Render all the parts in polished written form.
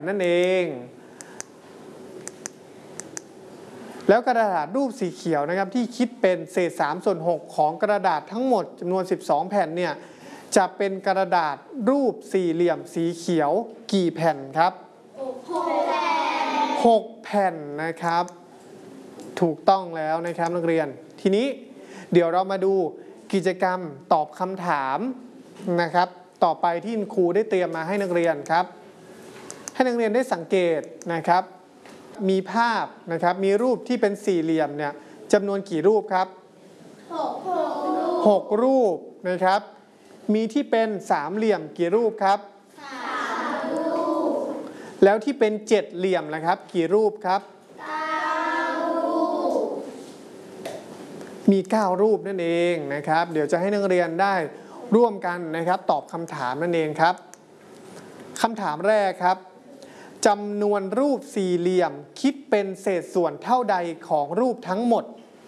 นั่นเองแล้วกระดาษรูปสีเขียวนะครับที่คิดเป็นเศษ3/6ของกระดาษทั้งหมดจำนวน12แผ่นเนี่ยจะเป็นกระดาษรูปสี่เหลี่ยมสีเขียวกี่แผ่นครับ6 แผ่นนะครับถูกต้องแล้วนะครับนักเรียนทีนี้เดี๋ยวเรามาดูกิจกรรมตอบคำถามนะครับต่อไปที่ครูได้เตรียมมาให้นักเรียนครับให้นักเรียนได้สังเกตนะครับมีภาพนะครับมีรูปที่เป็นสี่เหลี่ยมเนี่ยจำนวนกี่รูปครับ6 รูปนะครับมีที่เป็นสามเหลี่ยมกี่รูปครับ3 รูปแล้วที่เป็น7เหลี่ยมนะครับกี่รูปครับ9 รูปมี9 รูปนั่นเองนะครับเดี๋ยวจะให้นักเรียนได้ร่วมกันนะครับตอบคำถามนั่นเองครับคำถามแรกครับจำนวนรูปสี่เหลี่ยมคิดเป็นเศษส่วนเท่าใดของรูปทั้งหมด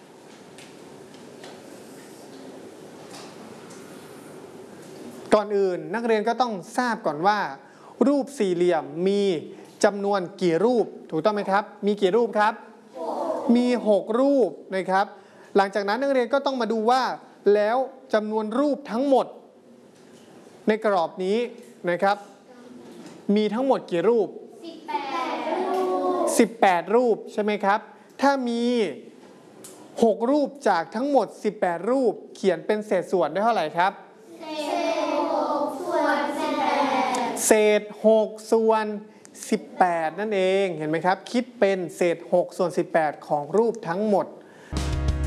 ก่อนอื่นนักเรียนก็ต้องทราบก่อนว่ารูปสี่เหลี่ยมมีจำนวนกี่รูปถูกต้องไหมครับมีกี่รูปครับมี6 รูปนะครับหลังจากนั้นนักเรียนก็ต้องมาดูว่าแล้วจำนวนรูปทั้งหมดในกรอบนี้นะครับมีทั้งหมดกี่รูป18 รูปใช่ไหมครับถ้ามี6 รูปจากทั้งหมด18 รูปเขียนเป็นเศษส่วนได้เท่าไหร่ครับเศษ6 ส่วน 18นั่นเองเห็นไหมครับคิดเป็นเศษ6 ส่วน 18ของรูปทั้งหมด